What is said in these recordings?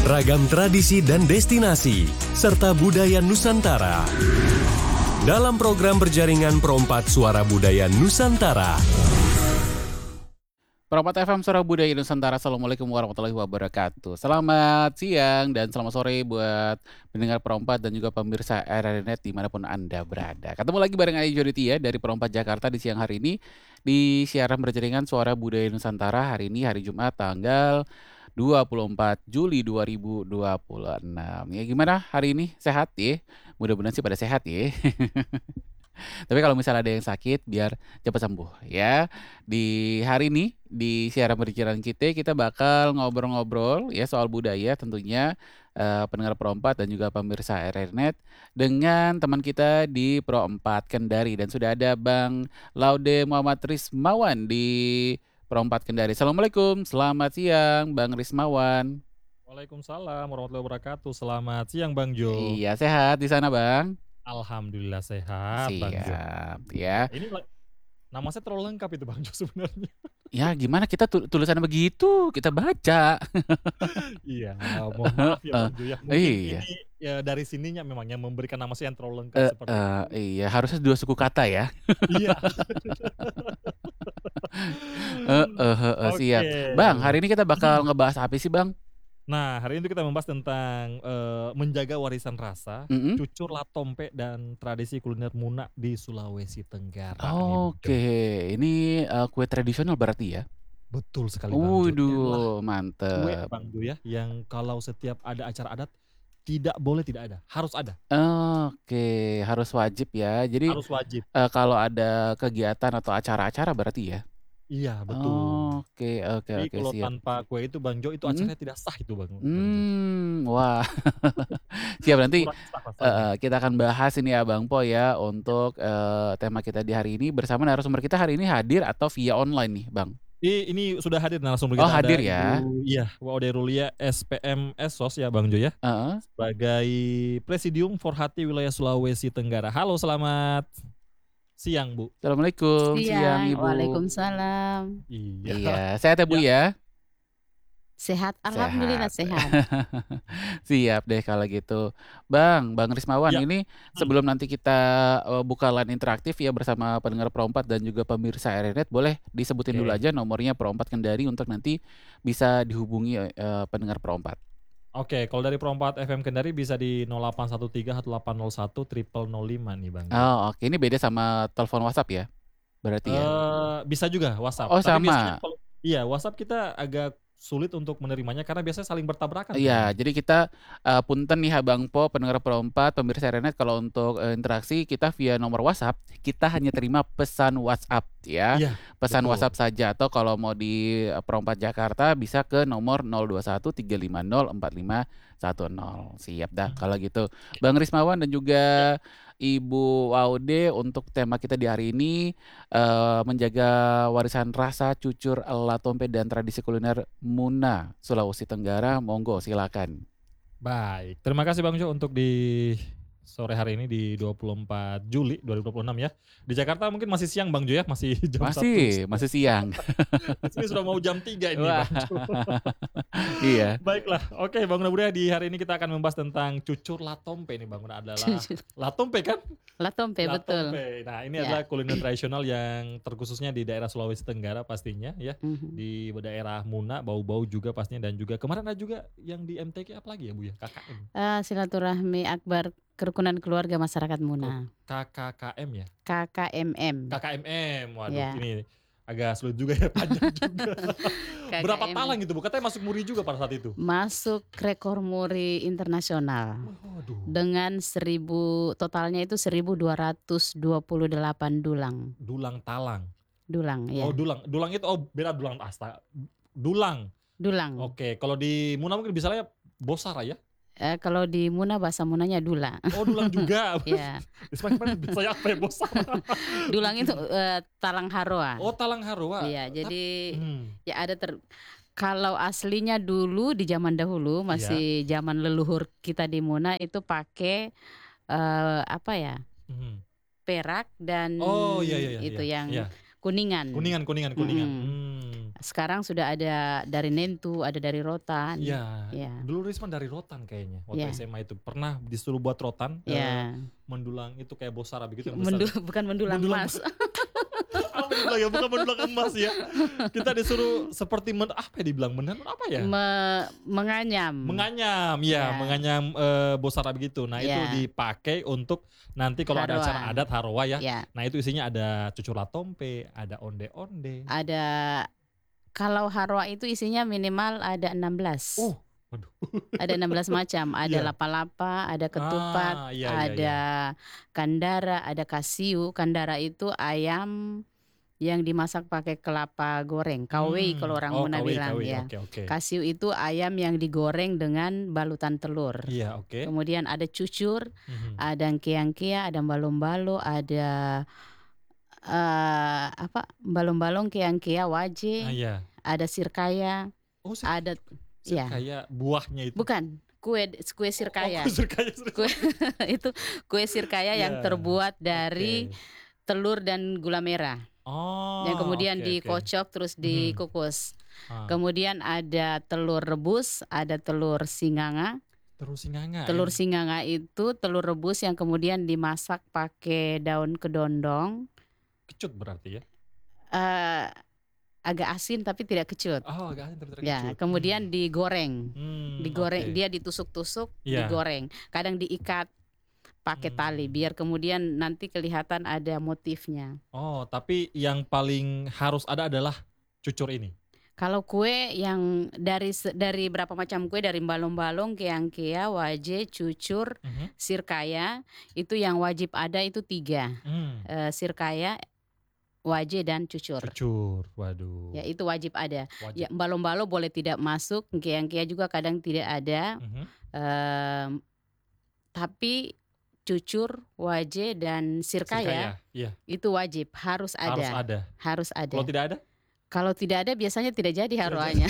ragam tradisi dan destinasi, serta budaya Nusantara. Dalam program berjaringan Perompat Suara Budaya Nusantara. Perompat FM Suara Budaya Nusantara. Assalamualaikum warahmatullahi wabarakatuh. Selamat siang dan selamat sore buat pendengar Perompat dan juga pemirsa RRNet dimanapun Anda berada. Ketemu lagi bareng Ayu Joditia dari Perompat Jakarta di siang hari ini di siaran berjaringan Suara Budaya Nusantara. Hari ini hari Jumat tanggal 24 Juli 2026. Ya gimana hari ini? Sehat ya? Mudah-mudahan sih pada sehat ya. Tapi kalau misalnya ada yang sakit biar cepat sembuh ya. Di hari ini di siaran berjalan kita bakal ngobrol-ngobrol ya soal budaya tentunya pendengar Pro4 dan juga pemirsa RRNet dengan teman kita di Pro4 Kendari, dan sudah ada Bang Laude Muhammad Rismawan di Pro4 Kendari. Assalamualaikum, selamat siang Bang Rismawan. Waalaikumsalam warahmatullahi wabarakatuh. Selamat siang Bang Jo. Iya, sehat di sana Bang? Alhamdulillah sehat Bang Jo. Siap ya. Ini nama saya terlalu lengkap itu Bang Jo sebenarnya. Ya gimana, kita tulisannya begitu, kita baca. Iya, mohon maaf ya Bang Jo ya. Mungkin Iya. ini ya dari sininya memang yang memberikan nama saya yang terlalu lengkap seperti itu. Iya, harusnya 2 suku kata ya. Iya. Siap. Oke. Bang, hari ini kita bakal ngebahas apa sih Bang? Nah, hari ini kita membahas tentang menjaga warisan rasa, Mhm. cucur latompe dan tradisi kuliner Muna di Sulawesi Tenggara nih, Bang Jo. Oke, ini kue tradisional berarti ya? Betul sekali Bang Jo. Ini adalah Waduh, kue mantep. Bang Jo ya, yang kalau setiap ada acara adat tidak boleh tidak ada, harus ada. Oke, harus wajib ya. Jadi Harus wajib. kalau ada kegiatan atau acara-acara berarti ya? Iya, betul. Oke, Jadi kalau siap. tanpa kue itu Bang Jo, itu Mhm. acaranya tidak sah itu Bang Jo. Wah. Siap, nanti Kurang sah rasanya. kita akan bahas ini ya Bang Po ya untuk tema kita di hari ini bersama narasumber kita hari ini hadir atau via online nih Bang? Ini sudah hadir narasumber Oh, kita, ada hadir ya. Ibu Waude Rulia SPM Esos ya Bang Jo ya, Heeh. sebagai Presidium Forhati Wilayah Sulawesi Tenggara. Halo, selamat siang Bu. Assalamualaikum, siang Siang, Ibu. waalaikumsalam. Iya. Iya, sehat ya Bu ya? Sehat, alhamdulillah sehat. Siap deh kalau gitu. Bang Rismawan, Ya. ini sebelum nanti kita buka line interaktif ya bersama pendengar Pro4 dan juga pemirsa RRNet, boleh disebutin dulu Oke. aja nomornya Pro4 Kendari untuk nanti bisa dihubungi pendengar Pro4. Oke, kalau dari Pro4 FM Kendari bisa di 081318010005 nih Bang Jo. Oh, oke. Ini beda sama telepon WhatsApp ya? Berarti ya? Bisa juga WhatsApp. Oh, Tapi biasanya sama. WhatsApp kita agak sulit untuk menerimanya karena biasanya saling bertabrakan tuh, Iya, Bang. jadi kita punten nih Bang Po, pendengar Pro4, pemirsa RRNet, kalau untuk interaksi kita via nomor WhatsApp, kita hanya terima pesan WhatsApp ya. Iya, Pesan betul. WhatsApp saja, atau kalau mau di Pro4 Jakarta bisa ke nomor 0213504510. Siap dah kalau gitu. Bang Rismawan dan juga Ibu Waude, untuk tema kita di hari ini menjaga warisan rasa, cucur latompe dan tradisi kuliner Muna Sulawesi Tenggara. Monggo silakan. Baik, terima kasih Bang Jo untuk di sore hari ini di 24 Juli 2026 ya. Di Jakarta mungkin masih siang Bang Jo ya, masih jam 1. Masih siang. Di sini sudah mau jam 3 ini Wah. Bang Jo. Iya. Baiklah, oke Bang Nabura, di hari ini kita akan membahas tentang cucur latompe nih Bang. Adalah latompe kan? Latompe, betul. Latompe. Nah, ini Ya. adalah kuliner tradisional yang terkhususnya di daerah Sulawesi Tenggara pastinya ya. Mhm. Di daerah Muna, bau-bau juga pastinya, dan juga kemarin ada juga yang di MTQ apa lagi ya Bu ya? KKM. Silaturahmi akbar kerukunan keluarga masyarakat Muna. KKKM ya? KKMM. KKMM. Waduh, Ya. ini agak sulit juga ya, panjang juga. Berapa KKMM. talang itu Bu? Katanya masuk muri juga pada saat itu. Masuk rekor muri internasional Waduh. dengan totalnya itu 1228 dulang. Dulang talang. Dulang ya. Oh, dulang. Dulang itu beda dulang Dulang. Dulang. Oke, kalau di Muna mungkin misalnya bosara ya? Kalau di Muna bahasa Munanya dula. Oh, dulang juga. Ya. Biasanya apa ya bosara? Dulang itu talang haroa. Oh, talang haroa. Iya, jadi Hmm. ya ada kalau aslinya dulu di zaman dahulu masih zaman leluhur kita di Muna itu pakai apa ya? Mhm. Perak dan Oh, iya, itu yang iya. Kuningan. Kuningan. Sekarang sudah ada dari Nentu, ada dari Rotan. Iya. Ya. Dulu Risman dari Rotan kayaknya. Waktu Iya. SMA itu pernah disuruh buat Rotan. Ya. Mendulang itu kayak bosara begitu yang besar. Bukan mendulang Mendulang emas. Apa dibilang ya? Bukan mendulang emas ya. Kita disuruh seperti apa ya dibilang apa ya? Menganyam. Menganyam, ya, Ya. menganyam bosara begitu. Nah itu Ya. dipakai untuk nanti kalau ada Harwa. acara adat harwa ya. Ya. Nah itu isinya ada cucur latompe, ada onde-onde. Ada kalau harwa itu isinya minimal ada 16. Waduh. Ada 16 macam, ada Iya. lapa-lapa, ada ketupat, Iya. ada kandara, ada kasiu. Kandara itu ayam yang dimasak pakai kelapa goreng, kawei kalau orang Muna bilang ya. Oke. Kasiu itu ayam yang digoreng dengan balutan telur. Iya, oke. Kemudian ada cucur, Mhm. ada keang-kea, ada balong-balo, ada balong-balong keang-kea waje, Iya. ada sirkaya, Oh, ada ya. kayak buahnya itu. Bukan, kue sirkaya. Oh, sirkaya. Kue itu kue sirkaya yang Iya. terbuat dari Oke. telur dan gula merah. Oh, Yang kemudian oke. dikocok terus dikukus. Ah, Kemudian ada telur rebus, ada telur singanga. terus singanga. Telur ya? singanga itu telur rebus yang kemudian dimasak pakai daun kedondong. Kecut berarti ya. eh, Agak asin tapi tidak kecut. Oh, agak asin tapi terkecut. Ya, kemudian digoreng. Digoreng, oke. dia ditusuk-tusuk, Iya. digoreng. Kadang diikat pakai tali biar kemudian nanti kelihatan ada motifnya. Oh, tapi yang paling harus ada adalah cucur ini. Kalau kue yang dari berapa macam kue, dari balong-balong, keang-kea, waje, cucur, Mhm. sirkaya, itu yang wajib ada itu 3. Sirkaya, waje dan cucur. Cucur, waduh. Ya, itu wajib ada. Wajib. Ya, balong-balong boleh tidak masuk, keang-kea juga kadang tidak ada. Mhm. Tapi cucur, waje dan sirkaya Iya, itu wajib, harus harus ada. ada. Harus ada. Kalau tidak ada? Kalau tidak ada biasanya tidak jadi harwanya.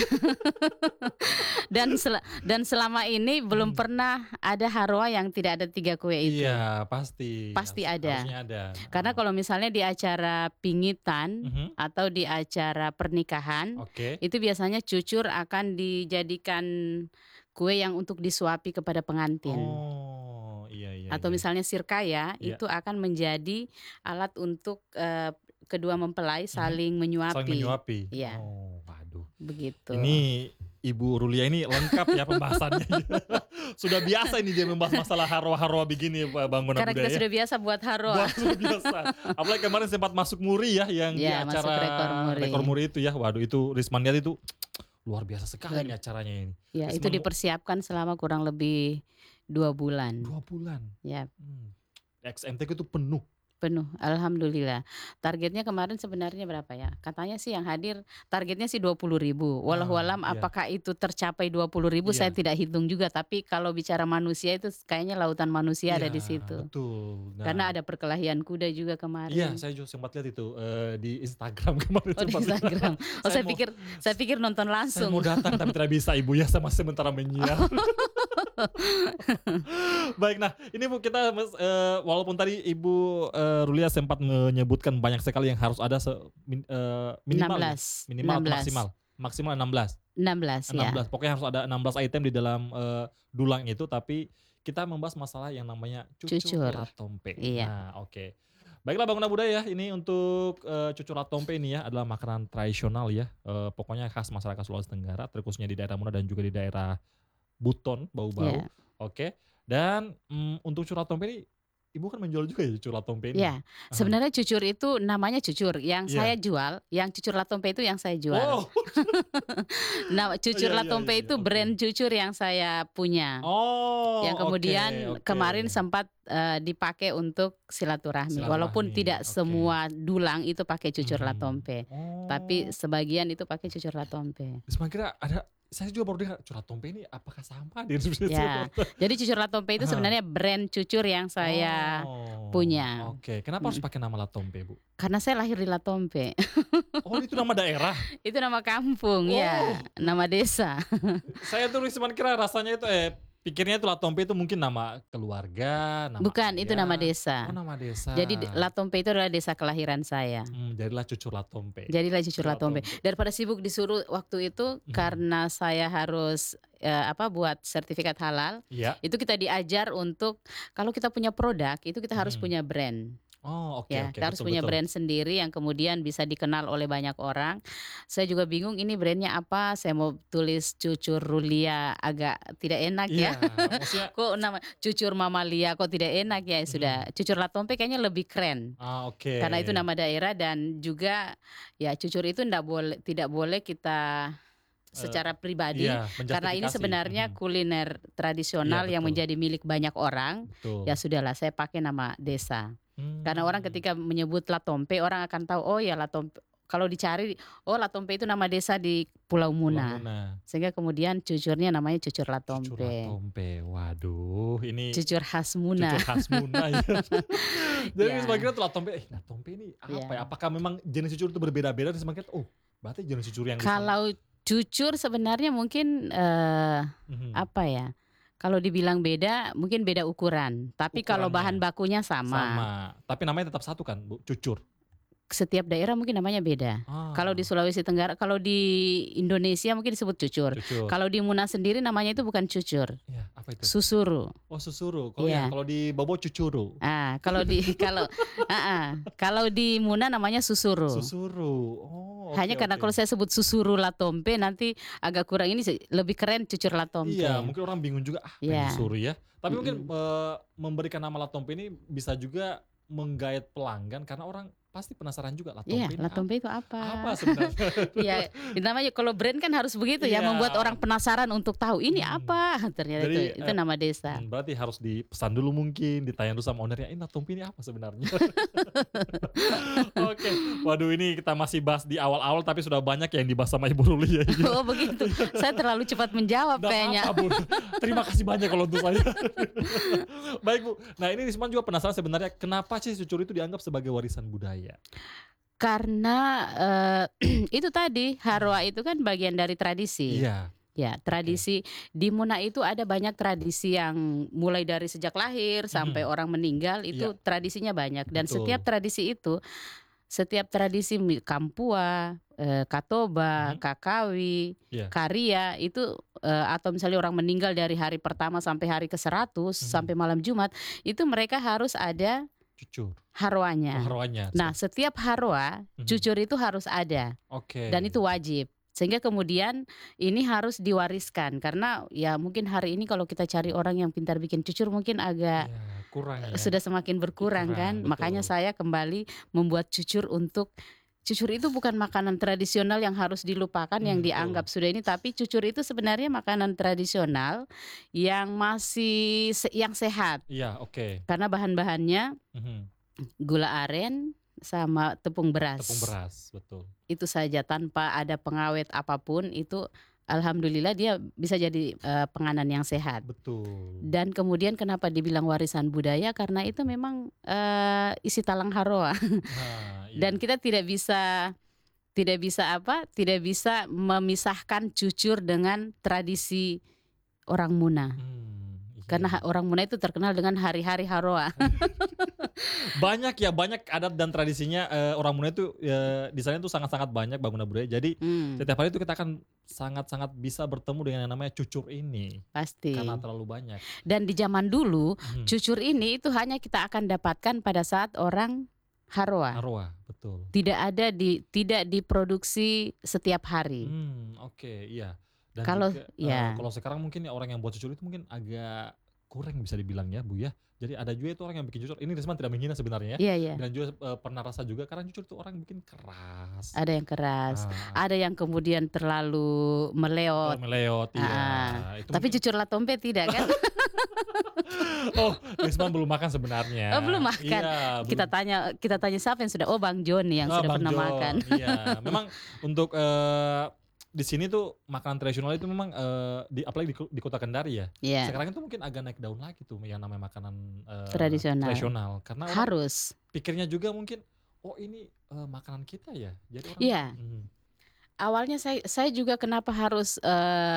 dan selama ini belum pernah ada harwa yang tidak ada 3 kue itu. Iya, pasti. Pasti ada. Harusnya ada. Karena kalau misalnya di acara pingitan Mhm. atau di acara pernikahan, Oke. itu biasanya cucur akan dijadikan kue yang untuk disuapi kepada pengantin. Oh, iya. Atau misalnya sirkaya Iya. itu akan menjadi alat untuk kedua mempelai saling menyuapi. saling menyuapi. Iya. Oh, waduh. Begitu. Ini Ibu Rulia ini lengkap ya pembahasannya. Sudah biasa ini dia membahas masalah harwa-harwa begini Pak Bangunan Karena Budaya. kita sudah biasa buat harwa. Wah, sudah biasa. Apalagi kemarin sempat masuk muri ya yang di Ya, masuk acara rekor muri. itu ya. Waduh, itu Risman lihat itu luar biasa sekali Betul. nih acaranya ini. Ya, Terus itu dipersiapkan selama kurang lebih 2 bulan. 2 bulan. Ya, XMTK itu penuh. penuh. Alhamdulillah. Targetnya kemarin sebenarnya berapa ya? Katanya sih yang hadir targetnya sih 20.000. Wallahualam iya. apakah itu tercapai 20.000 Iya. saya tidak hitung juga. Tapi kalau bicara manusia itu kayaknya lautan manusia ada di Iya, situ. Betul. Nah, Karena ada perkelahian kuda juga kemarin. Iya, saya juga sempat lihat itu di Instagram kemarin. Oh, di sempat lihat. Instagram. Oh, Saya saya pikir nonton Saya langsung. mau datang tapi tidak bisa Ibu ya, sama sementara menyiar. Baik, nah ini Bu kita walaupun tadi Ibu Rulia sempat menyebutkan banyak sekali yang harus ada minimal 16. minimal atau 16. maksimal 16. 16 ya. 16. Pokoknya harus ada 16 item di dalam dulang itu, tapi kita membahas masalah yang namanya cucur Cucur. latompe. Iya. Nah, oke. Baiklah Bangunan Budaya, ini untuk cucur latompe ini ya adalah makanan tradisional ya. Pokoknya khas masyarakat Sulawesi Tenggara, terkhususnya di daerah Muna dan juga di daerah Buton, Bau-Bau. Iya. Oke. Dan untuk cucur latompe ini Ibu kan menjual juga ya cucur latompe ini. Ya, sebenarnya cucur itu namanya cucur. Yang Iya. saya jual, yang cucur latompe itu yang saya jual. Oh. Nah, cucur Iya, latompe iya, itu oke. brand cucur yang saya punya. Oh. Yang kemudian oke. kemarin sempat dipakai untuk silaturahmi. Walaupun Silaturahmi, tidak oke. semua dulang itu pakai cucur latompe. Oh. Tapi sebagian itu pakai cucur latompe. Terus kira ada, saya juga baru dengar cucur latompe ini apakah sama di Ya, jadi cucur latompe itu sebenarnya brand cucur yang saya punya. Oke, kenapa harus pakai nama latompe Bu? Karena saya lahir di Latompe. Oh itu nama daerah. Itu nama kampung ya, nama desa. Saya tuh Risman kira rasanya itu pikirnya itu Latompe itu mungkin nama keluarga, nama Bukan, itu nama ayah. desa. Oh, nama desa. Jadi Latompe itu adalah desa kelahiran saya. Jadilah Cucur Latompe. Jadilah Cucur Latompe. Daripada sibuk disuruh waktu itu karena saya harus buat sertifikat halal, Iya. itu kita diajar untuk kalau kita punya produk itu kita harus punya brand. Oh, oke, Ya, oke, kita harus betul, punya betul. brand sendiri yang kemudian bisa dikenal oleh banyak orang. Saya juga bingung ini brandnya apa. Saya mau tulis Cucur Rulia agak tidak enak Iya, ya. maksudnya Kok nama Cucur Mamalia kok tidak enak ya. Sudah Cucur Latompe kayaknya lebih keren. oke. Karena itu nama daerah dan juga ya Cucur itu tidak boleh kita secara pribadi Iya, karena ini menjustifikasi. sebenarnya kuliner tradisional Iya, yang betul. menjadi milik banyak orang. Betul. Ya sudahlah, saya pakai nama desa. Karena orang ketika menyebut Latompe orang akan tahu oh ya Latompe. Kalau dicari oh Latompe itu nama desa di Pulau Muna. Sehingga kemudian cucurnya namanya Cucur Latompe. Cucur Latompe. Waduh, ini Cucur khas Muna. Cucur khas Muna ya. Jadi Ya. sebagian tuh Latompe, Latompe ini apa Ya. ya? Apakah memang jenis cucur itu berbeda-beda? Terus semakin berarti jenis cucur yang di sana. Kalau cucur sebenarnya mungkin apa ya? Kalau dibilang beda, mungkin beda ukuran. Tapi kalau bahan Ukurannya. bakunya sama. Tapi namanya tetap satu kan, Bu? Cucur. Setiap daerah mungkin namanya beda. Kalau di Sulawesi Tenggara, kalau di Indonesia mungkin disebut cucur. Cucur. Kalau di Muna sendiri namanya itu bukan cucur, Ya, apa itu? susuru. Oh, susuru. Kalau Iya. kalau di Bobo cucuru. Kalau di Muna namanya susuru. Susuru. Oh, Hanya karena kalau saya sebut susuru Latompe nanti agak kurang ini lebih keren Cucur Latompe. Iya, mungkin orang bingung juga Iya. susuru ya. Tapi mungkin memberikan nama Latompe ini bisa juga menggait pelanggan karena orang pasti penasaran juga Latompe Iya, ini Latompe itu apa? apa sebenarnya. Iya, namanya kalau brand kan harus begitu ya, Iya. membuat orang penasaran untuk tahu ini apa. Ternyata Jadi, itu nama desa. Berarti harus dipesan dulu mungkin, ditanya dulu sama ownernya, ini Latompe ini apa sebenarnya. Oke, waduh ini kita masih bahas di awal-awal tapi sudah banyak yang dibahas sama Ibu Ruli ya. Oh begitu, saya terlalu cepat menjawab Dan kayaknya. apa, Bu? Terima kasih banyak kalau untuk saya. Baik Bu, nah ini Risman juga penasaran sebenarnya kenapa sih cucur itu dianggap sebagai warisan budaya? Karena itu tadi Harwa itu kan bagian dari tradisi. Iya. Ya, tradisi di Muna itu ada banyak tradisi yang mulai dari sejak lahir sampai orang meninggal itu tradisinya banyak dan Betul. setiap tradisi Kampua, Katoba, Kakawi, Iya. Karia itu atau misalnya orang meninggal dari hari pertama sampai hari ke-100 sampai malam Jumat itu mereka harus ada Cucur. harwanya. Harwanya. Nah, setiap harwa cucur itu harus ada Oke. dan itu wajib. Sehingga kemudian ini harus diwariskan karena ya mungkin hari ini kalau kita cari orang yang pintar bikin cucur mungkin agak kurang ya. sudah semakin berkurang kan. Betul. Makanya saya kembali membuat cucur itu bukan makanan tradisional yang harus dilupakan yang dianggap sudah ini, tapi cucur itu sebenarnya makanan tradisional yang masih yang sehat. Iya, oke. Karena bahan-bahannya gula aren sama tepung beras. Tepung beras, betul. Itu saja tanpa ada pengawet apapun itu alhamdulillah dia bisa jadi penganan yang sehat. Betul. Dan kemudian kenapa dibilang warisan budaya karena itu memang isi talang harwa. Dan kita tidak bisa memisahkan cucur dengan tradisi orang Muna. Karena orang Muna itu terkenal dengan hari-hari harwa. Banyak adat dan tradisinya orang Muna itu di sana itu sangat-sangat banyak bangunan budaya. Jadi setiap hari itu kita akan sangat-sangat bisa bertemu dengan yang namanya cucur ini. Pasti. Karena terlalu banyak. Dan di zaman dulu cucur ini itu hanya kita akan dapatkan pada saat orang harwa. Harwa, betul. Tidak diproduksi setiap hari. Oke, iya. Dan Kalau juga, kalau sekarang mungkin orang yang buat cucur itu mungkin agak kurang bisa dibilang ya Bu ya. Jadi ada juga itu orang yang bikin cucur. Ini Risman tidak menghina sebenarnya ya. Iya. Dan juga pernah rasa juga karena cucur itu orang bikin keras. Ada yang keras, ada yang kemudian terlalu meleot. Iya. Tapi cucur Latompe tidak kan? Oh, Risman belum makan sebenarnya. Oh, belum makan. Iya, kita tanya siapa yang sudah? Oh, Bang Joni yang sudah Bang pernah John, makan. Iya, memang untuk di sini tuh makanan tradisional itu memang apalagi di Kota Kendari ya. Yeah. Sekarang itu mungkin agak naik daun lagi tuh yang namanya makanan tradisional. Karena harus pikirnya juga mungkin ini makanan kita ya. Jadi orang Awalnya saya juga kenapa harus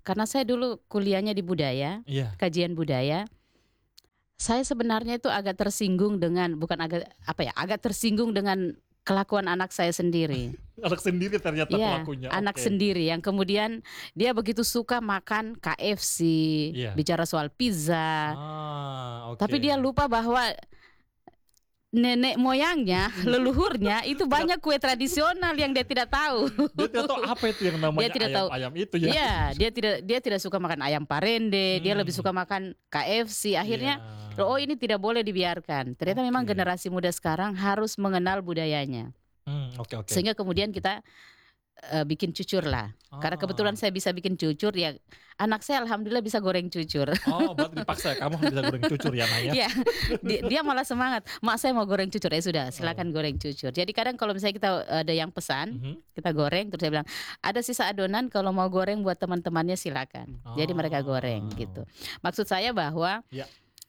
karena saya dulu kuliahnya di budaya, Iya. kajian budaya. Saya sebenarnya itu agak tersinggung dengan agak tersinggung dengan kelakuan anak saya sendiri. Anak sendiri ternyata Iya, pelakunya. anak Oke. sendiri yang kemudian dia begitu suka makan KFC, Iya. bicara soal pizza. Oke. Tapi dia lupa bahwa nenek moyangnya, leluhurnya itu banyak kue tradisional yang dia tidak tahu. Dia tidak tahu apa itu yang namanya Dia tidak tahu. ayam itu ya. Iya, dia tidak suka makan ayam parende, dia lebih suka makan KFC. Akhirnya, Iya. oh ini tidak boleh dibiarkan. Ternyata memang Oke. generasi muda sekarang harus mengenal budayanya. Oke. Sehingga kemudian kita bikin cucur lah. Karena kebetulan saya bisa bikin cucur ya. Anak saya alhamdulillah bisa goreng cucur. Berarti dipaksa kamu harus bisa goreng cucur ya Naya. Iya, dia malah semangat. Mak saya mau goreng cucur, ya sudah silakan goreng cucur. Jadi kadang kalau misalnya kita ada yang pesan, kita goreng, terus saya bilang ada sisa adonan kalau mau goreng buat teman-temannya silakan. Jadi mereka goreng gitu. Maksud saya bahwa Ya.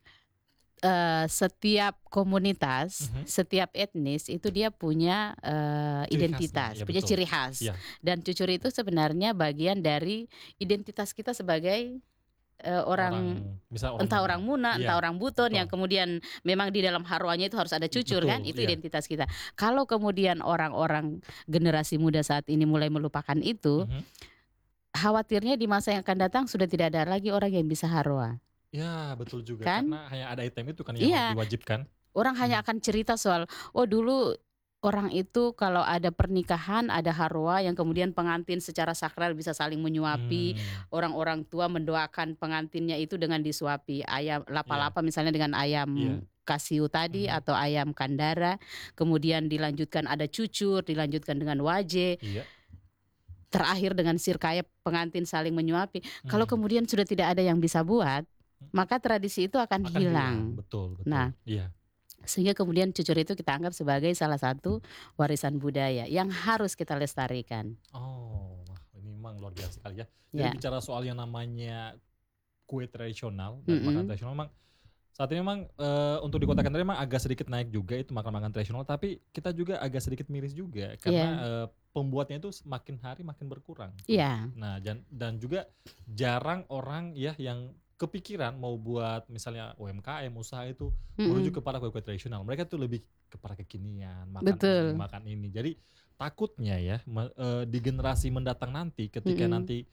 setiap komunitas, setiap etnis itu dia punya identitas, khasnya, ya punya betul. ciri khas. Ya. Dan cucur itu sebenarnya bagian dari identitas kita sebagai orang bisa entah orang Muna, Iya, entah orang Buton betul. yang kemudian memang di dalam harwanya itu harus ada cucur Betul, kan, itu iya. identitas kita. Kalau kemudian orang-orang generasi muda saat ini mulai melupakan itu, khawatirnya di masa yang akan datang sudah tidak ada lagi orang yang bisa harwa. Ya betul juga, Kan? karena hanya ada item itu kan yang Iya. diwajibkan. Orang hanya akan cerita soal, oh dulu orang itu kalau ada pernikahan ada harwa yang kemudian pengantin secara sakral bisa saling menyuapi. Orang-orang tua mendoakan pengantinnya itu dengan disuapi ayam lapa-lapa misalnya dengan ayam Iya. kasiu tadi atau ayam kandara. Kemudian dilanjutkan ada cucur, dilanjutkan dengan waje. Iya. Terakhir dengan sirkaya pengantin saling menyuapi. Kalau kemudian sudah tidak ada yang bisa buat, maka tradisi itu akan hilang. Betul. Nah. Iya. Sehingga kemudian cucur itu kita anggap sebagai salah satu warisan budaya yang harus kita lestarikan. Wah, ini memang luar biasa sekali ya. Ya. Jadi bicara soal yang namanya kue tradisional dan makanan tradisional, memang saat ini memang untuk di Kota Kendari memang agak sedikit naik juga itu makan-makan tradisional, tapi kita juga agak sedikit miris juga karena pembuatnya itu makin hari makin berkurang. Iya. Nah, dan juga jarang orang ya yang kepikiran mau buat misalnya UMKM usaha itu merujuk kepada kue-kue tradisional. Mereka tuh lebih kepada kekinian, makan Betul. ini, makan ini. Jadi takutnya ya di generasi mendatang nanti ketika nanti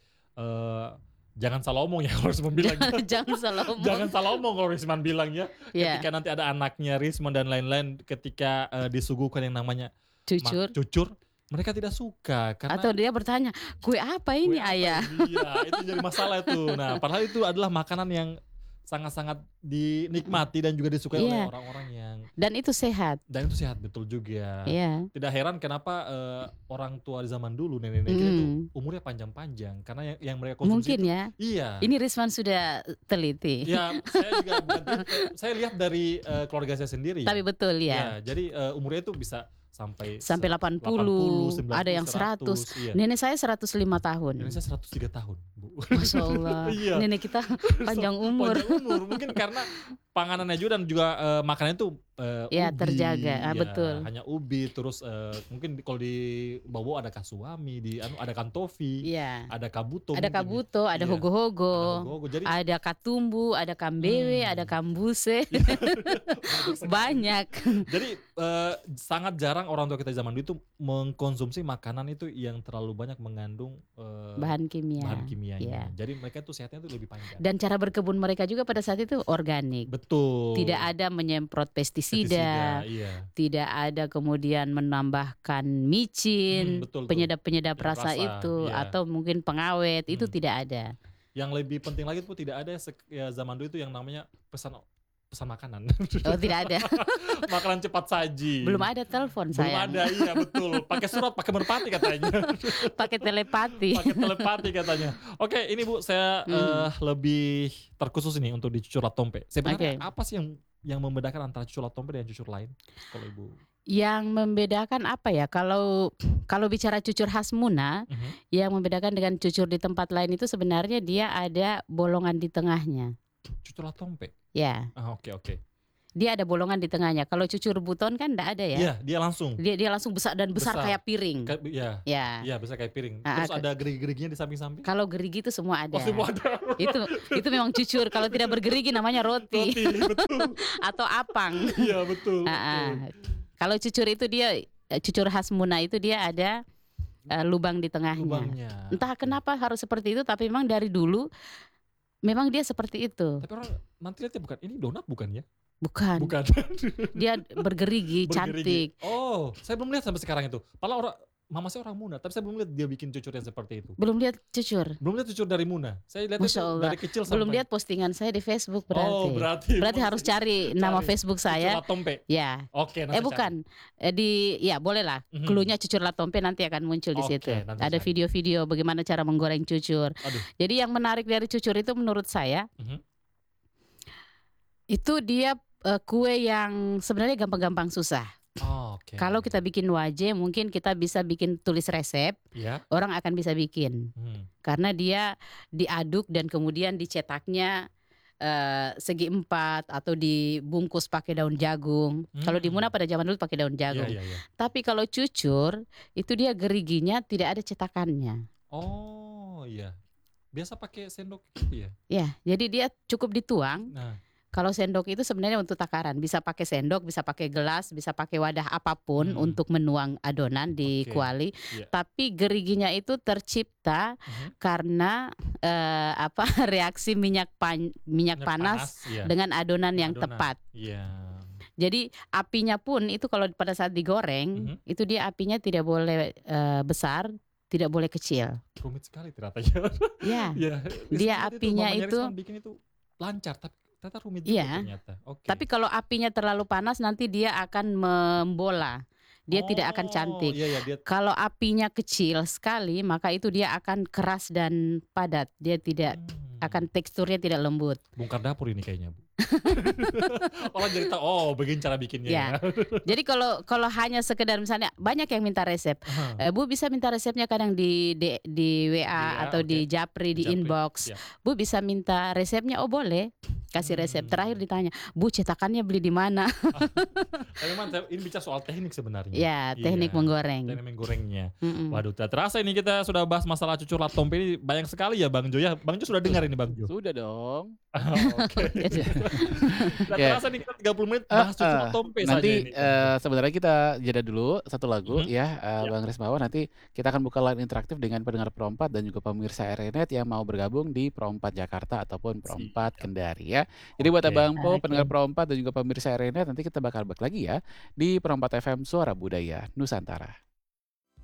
jangan salah omong ya kalau Risman bilang. Jangan salah omong. Jangan salah omong kalau Risman bilang ya. Iya. Ketika nanti ada anaknya Risman dan lain-lain ketika disuguhkan yang namanya Cucur. mereka tidak suka karena Atau dia bertanya, kue apa ini kue apa ayah? ini? Iya, itu jadi masalah itu. Nah, padahal itu adalah makanan yang sangat-sangat dinikmati dan juga disukai oleh orang-orang yang Dan itu sehat. dan itu sehat betul juga. Iya. Tidak heran kenapa orang tua di zaman dulu nenek-nenek kita itu umurnya panjang-panjang karena yang mereka konsumsi Mungkin itu, ya. Iya. Ini Risman sudah teliti. Ya, saya juga saya lihat dari keluarga saya sendiri. Tapi betul ya. Ya, jadi umurnya itu bisa sampai 80, 90, ada yang 100. Iya. Nenek saya 105 tahun. Nenek saya 103 tahun, Bu. Masya Allah. Iya. Nenek kita panjang umur. Panjang umur. Mungkin karena panganannya juga dan juga makanannya itu Ya, ubi. terjaga. Ya, Betul. hanya ubi terus mungkin kalau di Bobo ada kasuami, ada kantofi, Iya. ada kabuto. Ada mungkin ya. kabuto, ada Iya. hogo-hogo, Ada hogo-hogo. Jadi ada katumbu, ada kambewe, ada kambuse. Banyak. Jadi sangat jarang orang tua kita zaman dulu itu mengkonsumsi makanan itu yang terlalu banyak mengandung Bahan kimia. bahan kimianya. Iya. Jadi mereka tuh sehatnya tuh lebih panjang. Dan cara berkebun mereka juga pada saat itu organik. Betul. Tidak ada menyemprot pestisida, iya. tidak ada kemudian menambahkan micin, Betul tuh. penyedap-penyedap Penyedap rasa rasa, itu iya. atau mungkin pengawet, itu tidak ada. Yang lebih penting lagi tuh tidak ada ya zaman dulu itu yang namanya pesan makanan. Oh, tidak ada. Makanan cepat saji. Belum ada telepon Belum sayang. ada, iya betul. Pakai surat, pakai merpati katanya. Pakai telepati. Pakai telepati katanya. Oke, ini Bu, saya lebih terkhusus ini untuk di cucur latompe. Sebenarnya apa sih yang membedakan antara cucur latompe dan cucur lain? Kalau Ibu. Yang membedakan apa ya? Kalau bicara cucur khas Muna, yang membedakan dengan cucur di tempat lain itu sebenarnya dia ada bolongan di tengahnya. Cucur latompe. Ya. Oke. dia ada bolongan di tengahnya. Kalau cucur buton kan enggak ada ya. Iya, dia langsung. Dia langsung besar dan besar Besar. kayak piring. Iya. Ya. Iya, besar kayak piring. Ah, Terus ada gerigi-geriginya di samping-samping. Kalau gerigi itu semua ada. Oh, semua ada. Itu memang cucur. Kalau tidak bergerigi namanya roti, Roti, betul. atau apang. Iya, betul. Kalau cucur itu dia cucur khas Muna itu dia ada lubang di tengahnya. Lubangnya. Entah kenapa harus seperti itu, tapi memang dari dulu memang dia seperti itu. Tapi orang nanti lihatnya bukan ini donat bukan ya? Bukan. Bukan. Dia bergerigi, cantik. Oh, saya belum lihat sampai sekarang itu. Padahal mama saya orang Muna, tapi saya belum lihat dia bikin cucur yang seperti itu. Belum lihat cucur. Belum lihat cucur dari Muna. Saya lihat itu Masya Allah. dari kecil sampai. Belum lihat postingan saya di Facebook berarti. Oh, berarti harus cari nama Facebook saya. Cucur Latompe. Ya. Oke, nanti Bukan. Ya boleh lah. Cluenya cucur Latompe nanti akan muncul di situ. Ada video-video bagaimana cara menggoreng cucur. Aduh. Jadi yang menarik dari cucur itu menurut saya, itu dia kue yang sebenarnya gampang-gampang susah. Oh, oke. Kalau kita bikin waje mungkin kita bisa bikin tulis resep, orang akan bisa bikin. Karena dia diaduk dan kemudian dicetaknya segi 4 atau dibungkus pakai daun jagung. Kalau di Muna pada zaman dulu pakai daun jagung. Tapi kalau cucur itu dia geriginya tidak ada cetakannya. Oh iya, biasa pakai sendok gitu ya? Ya, jadi dia cukup dituang. Nah. Kalau sendok itu sebenarnya untuk takaran, bisa pakai sendok, bisa pakai gelas, bisa pakai wadah apapun untuk menuang adonan di kuali. Tapi geriginya itu tercipta karena reaksi minyak panas dengan adonan yang tepat. Jadi apinya pun itu kalau pada saat digoreng itu dia apinya tidak boleh besar, tidak boleh kecil. Rumit sekali ternyata ya. Dia apinya itu bikin itu lancar tapi ternyata rumit juga ternyata. Tapi kalau apinya terlalu panas nanti dia akan membola. Dia tidak akan cantik. Kalau apinya kecil sekali maka itu dia akan keras dan padat. Dia tidak akan teksturnya tidak lembut. Bongkar dapur ini kayaknya, Bu. Orang jadi tahu begini cara bikinnya ya. Jadi kalau hanya sekedar misalnya banyak yang minta resep. Bu bisa minta resepnya kadang di WA atau di Japri di inbox. Bu bisa minta resepnya, oh boleh. Kasih resep. Terakhir ditanya, Bu cetakannya beli di mana? Tapi memang ini bicara soal teknik sebenarnya. Ya, teknik menggoreng. Teknik menggorengnya. Waduh, tak terasa ini kita sudah bahas masalah cucur latompe ini banyak sekali ya Bang Jo ya. Bang Jo sudah dengar ini Bang Jo? Sudah dong. Oke. Tak terasa nih kita 30 menit bahas cucur latompe saja nanti ini. sebenarnya kita jeda dulu satu lagu Bang Rismawan. Nanti kita akan buka line interaktif dengan pendengar Pro4 dan juga pemirsa RNet yang mau bergabung di Pro4 Jakarta ataupun Pro4 Kendari ya. Jadi buat Abang Po, pendengar Pro4 dan juga pemirsa RNet, nanti kita bakal balik lagi ya di Pro4 FM Suara Budaya Nusantara.